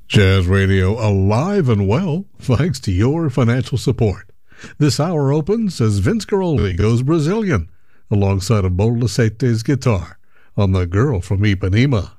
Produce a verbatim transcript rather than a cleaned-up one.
Jazz Radio alive and well thanks to your financial support. This hour opens as Vince Guaraldi goes Brazilian alongside of Bola Acete's guitar on The Girl from Ipanema.